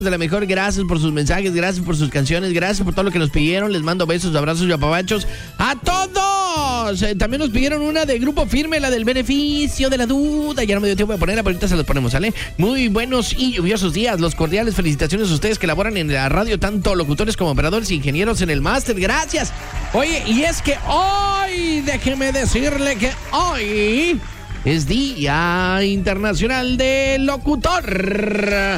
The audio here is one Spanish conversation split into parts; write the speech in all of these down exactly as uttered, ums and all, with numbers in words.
de la mejor, gracias por sus mensajes, gracias por sus canciones, gracias por todo lo que nos pidieron. Les mando besos, abrazos y apapachos a todos. Eh, también nos pidieron una de Grupo Firme, la del beneficio de la duda. Ya no me dio tiempo de ponerla, pero ahorita se las ponemos, ¿sale? Muy buenos y lluviosos días. Los cordiales felicitaciones a ustedes que laboran en la radio, tanto locutores como operadores e ingenieros en el máster. Gracias. Oye, y es que hoy, déjeme decirle que hoy es Día Internacional del Locutor.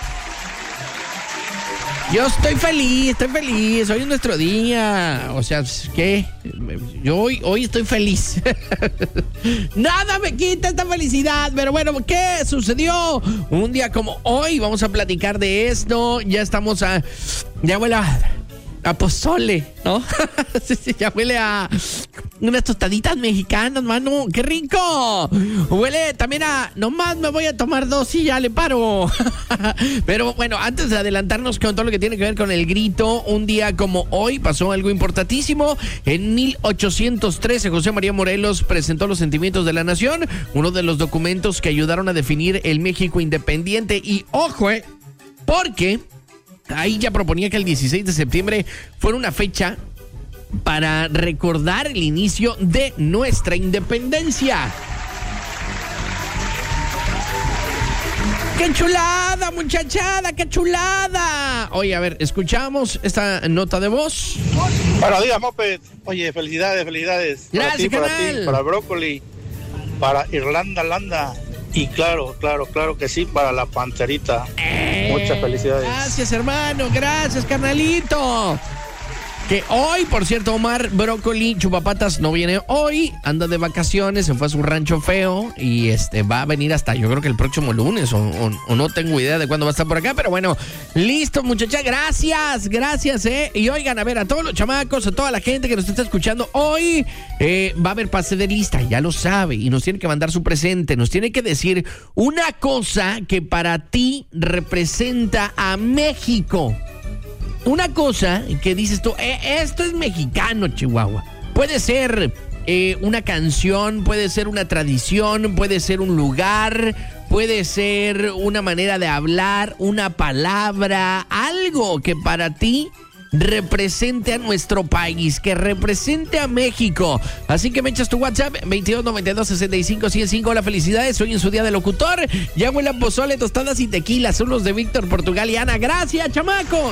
Yo estoy feliz, estoy feliz, hoy es nuestro día, o sea, ¿qué? Yo hoy, hoy estoy feliz. Nada me quita esta felicidad, pero bueno, ¿qué sucedió? Un día como hoy, vamos a platicar de esto, ya estamos a... ya huele a... a pozole, ¿no? Sí, sí, ya huele a unas tostaditas mexicanas, mano. ¡Qué rico! Huele también a... nomás me voy a tomar dos y ya le paro. Pero bueno, antes de adelantarnos con todo lo que tiene que ver con el grito, un día como hoy pasó algo importantísimo. En mil ochocientos trece, José María Morelos presentó Los Sentimientos de la Nación, uno de los documentos que ayudaron a definir el México independiente. Y ojo, eh, porque... ahí ya proponía que el dieciséis de septiembre fuera una fecha para recordar el inicio de nuestra independencia. ¡Qué chulada, muchachada! ¡Qué chulada! Oye, a ver, escuchamos esta nota de voz. Buenos días, Moped. Oye, felicidades, felicidades. Gracias, para ti, canal. para ti, para Brócoli, para Irlanda Landa. Y claro, claro, claro que sí, para la Panterita. Eh, Muchas felicidades. Gracias, hermano. Gracias, carnalito. Que hoy, por cierto, Omar Brócoli Chupapatas no viene hoy. Anda de vacaciones, se fue a su rancho feo. Y este va a venir hasta, yo creo que el próximo lunes. O, o, o no tengo idea de cuándo va a estar por acá. Pero bueno, listo, muchacha. Gracias, gracias, eh. Y oigan, a ver, a todos los chamacos, a toda la gente que nos está escuchando hoy, eh, va a haber pase de lista, ya lo sabe. Y nos tiene que mandar su presente. Nos tiene que decir una cosa que para ti representa a México. Una cosa que dices tú, eh, esto es mexicano, Chihuahua. Puede ser eh, una canción, puede ser una tradición, puede ser un lugar, puede ser una manera de hablar, una palabra, algo que para ti represente a nuestro país, que represente a México. Así que me echas tu WhatsApp, veintidós noventa y dos sesenta y cinco ciento cinco. Hola, felicidades, hoy en su día de locutor. Ya huele a pozole, tostadas y tequila. Son los de Víctor, Portugal y Ana. Gracias, chamacos.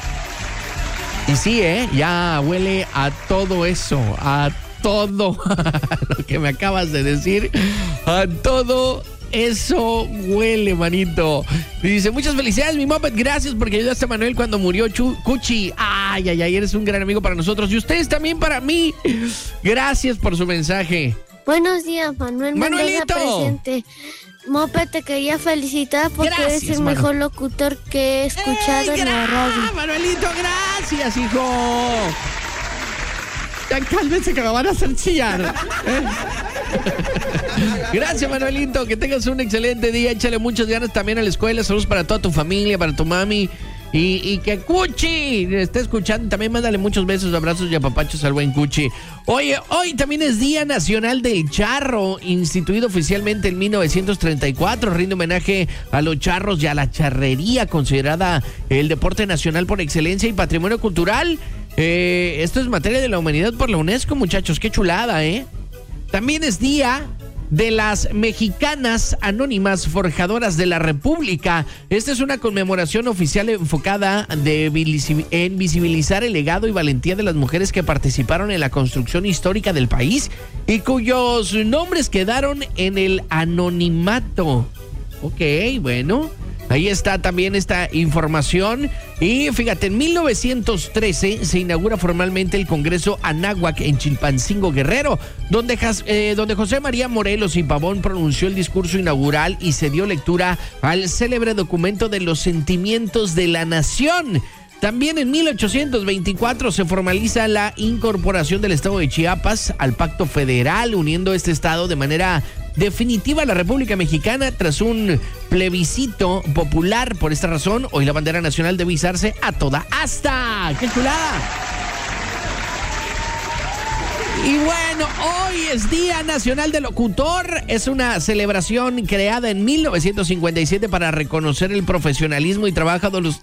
Y sí, ¿eh? Ya huele a todo eso, a todo lo que me acabas de decir, a todo eso huele, manito. Y dice, muchas felicidades, mi Moped, gracias porque ayudaste a Manuel cuando murió Chu- Cuchi. Ay, ay, ay, eres un gran amigo para nosotros y ustedes también para mí. Gracias por su mensaje. Buenos días, Manuel. Manuelito. Presente. Moped, te quería felicitar porque Gracias, eres el Manu. mejor locutor que he escuchado ¡Ey, en la gra- radio. Manuelito, gracias, hijo! Ya cálmense que me van a hacer chillar. ¿eh? Gracias, Manuelito, que tengas un excelente día. Échale muchas ganas también a la escuela. Saludos para toda tu familia, para tu mami. Y, y que Cuchi esté escuchando. También mándale muchos besos, abrazos y apapachos al buen Cuchi. Oye, hoy también es Día Nacional del Charro, instituido oficialmente en mil novecientos treinta y cuatro. Rinde homenaje a los charros y a la charrería, considerada el deporte nacional por excelencia y patrimonio cultural. Eh, esto es materia de la humanidad por la UNESCO, muchachos. Qué chulada, ¿eh? También es Día de las Mexicanas Anónimas Forjadoras de la República. Esta es una conmemoración oficial enfocada de visi- en visibilizar el legado y valentía de las mujeres que participaron en la construcción histórica del país y cuyos nombres quedaron en el anonimato. Ok, bueno, ahí está también esta información. Y fíjate, en mil novecientos trece se inaugura formalmente el Congreso Anáhuac en Chilpancingo, Guerrero, donde, eh, donde José María Morelos y Pavón pronunció el discurso inaugural y se dio lectura al célebre documento de los sentimientos de la nación. También en mil ochocientos veinticuatro se formaliza la incorporación del estado de Chiapas al Pacto Federal, uniendo este estado de manera definitiva a la República Mexicana tras un plebiscito popular. Por esta razón, hoy la bandera nacional debe izarse a toda asta. ¡Qué chulada! Y bueno, hoy es Día Nacional del Locutor. Es una celebración creada en mil novecientos cincuenta y siete para reconocer el profesionalismo y trabajo de los,